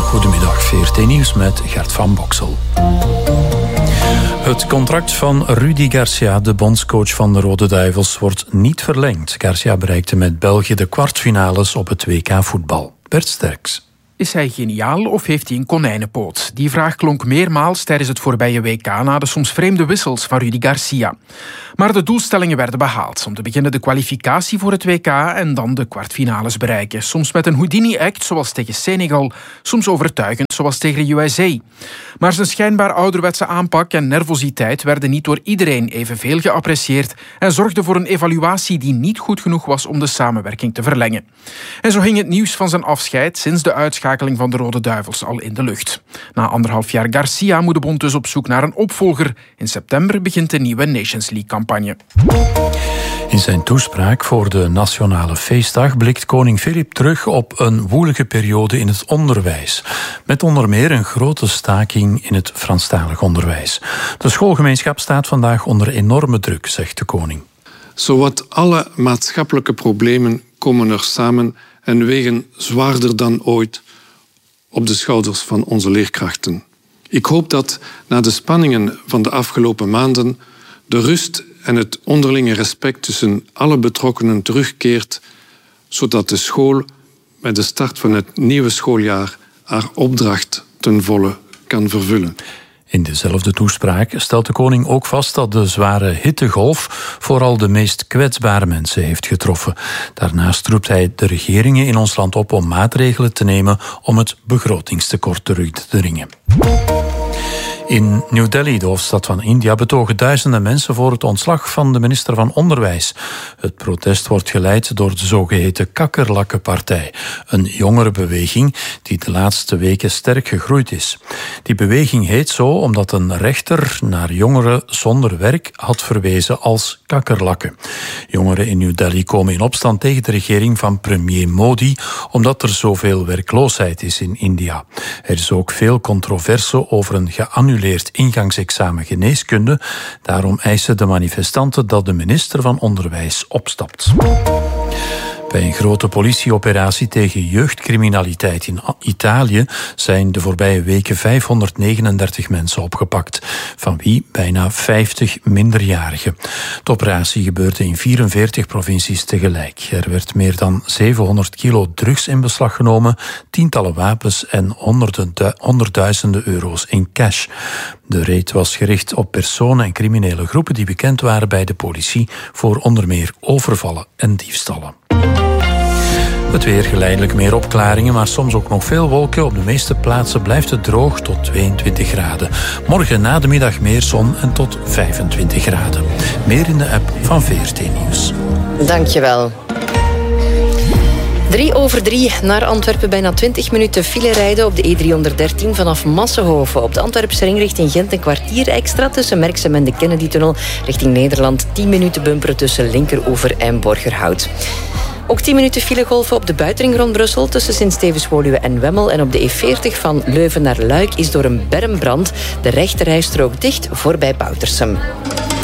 Goedemiddag, VRT Nieuws met Gert van Boksel. Het contract van Rudi Garcia, de bondscoach van de Rode Duivels, wordt niet verlengd. Garcia bereikte met België de kwartfinales op het WK voetbal. Bert Sterks. Is hij geniaal of heeft hij een konijnenpoot? Die vraag klonk meermaals tijdens het voorbije WK na de soms vreemde wissels van Rudi Garcia. Maar de doelstellingen werden behaald. Om te beginnen de kwalificatie voor het WK en dan de kwartfinales bereiken. Soms met een Houdini-act, zoals tegen Senegal. Soms overtuigend, zoals tegen USA. Maar zijn schijnbaar ouderwetse aanpak en nervositeit werden niet door iedereen evenveel geapprecieerd en zorgden voor een evaluatie die niet goed genoeg was om de samenwerking te verlengen. En zo hing het nieuws van zijn afscheid sinds de uitschakeling van de Rode Duivels al in de lucht. Na 1,5 jaar Garcia moet de bond dus op zoek naar een opvolger. In september begint de nieuwe Nations League-campagne. In zijn toespraak voor de Nationale Feestdag blikt koning Filip terug op een woelige periode in het onderwijs. Met onder meer een grote staking in het Franstalig onderwijs. De schoolgemeenschap staat vandaag onder enorme druk, zegt de koning. Zowat alle maatschappelijke problemen komen er samen en wegen zwaarder dan ooit op de schouders van onze leerkrachten. Ik hoop dat na de spanningen van de afgelopen maanden de rust en het onderlinge respect tussen alle betrokkenen terugkeert, zodat de school met de start van het nieuwe schooljaar haar opdracht ten volle kan vervullen. In dezelfde toespraak stelt de koning ook vast dat de zware hittegolf vooral de meest kwetsbare mensen heeft getroffen. Daarnaast roept hij de regeringen in ons land op om maatregelen te nemen om het begrotingstekort terug te dringen. In New Delhi, de hoofdstad van India, betogen duizenden mensen voor het ontslag van de minister van Onderwijs. Het protest wordt geleid door de zogeheten Kakkerlakkenpartij, een jongerenbeweging die de laatste weken sterk gegroeid is. Die beweging heet zo omdat een rechter naar jongeren zonder werk had verwezen als kakkerlakken. Jongeren in New Delhi komen in opstand tegen de regering van premier Modi, omdat er zoveel werkloosheid is in India. Er is ook veel controverse over een geannuleerd ingangsexamen geneeskunde. Daarom eisen de manifestanten dat de minister van Onderwijs opstapt. Bij een grote politieoperatie tegen jeugdcriminaliteit in Italië zijn de voorbije weken 539 mensen opgepakt, van wie bijna 50 minderjarigen. De operatie gebeurde in 44 provincies tegelijk. Er werd meer dan 700 kilo drugs in beslag genomen, tientallen wapens en honderdduizenden euro's in cash. De raid was gericht op personen en criminele groepen die bekend waren bij de politie voor onder meer overvallen en diefstallen. Het weer, geleidelijk meer opklaringen, maar soms ook nog veel wolken. Op de meeste plaatsen blijft het droog tot 22 graden. Morgen na de middag meer zon en tot 25 graden. Meer in de app van VRT Nieuws. Dankjewel. 3:03 naar Antwerpen, bijna 20 minuten file rijden op de E313 vanaf Massenhoven. Op de Antwerpse ring richting Gent een kwartier extra tussen Merksem en de Kennedy-tunnel. Richting Nederland 10 minuten bumperen tussen Linkeroever en Borgerhout. Ook 10 minuten filegolven op de buitenring rond Brussel tussen Sint-Stevens-Woluwe en Wemmel. En op de E40 van Leuven naar Luik is door een bermbrand de rechterrijstrook dicht voorbij Boutersum.